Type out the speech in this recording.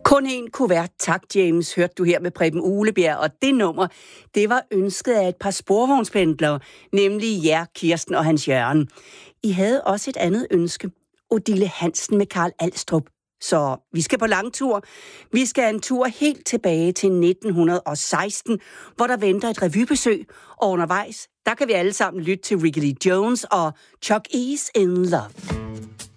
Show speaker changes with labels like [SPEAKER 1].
[SPEAKER 1] Kun en kuvert, tak James, hørte du her med Preben Uglebjerg, og det nummer, det var ønsket af et par sporvognspendlere, nemlig jer, Kirsten og Hans Jørgen. I havde også et andet ønske, Odile Hansen med Karl Alstrup. Så vi skal på langtur. Vi skal en tur helt tilbage til 1916, hvor der venter et revybesøg, og undervejs, der kan vi alle sammen lytte til Rickety Jones og Chuck E's in Love.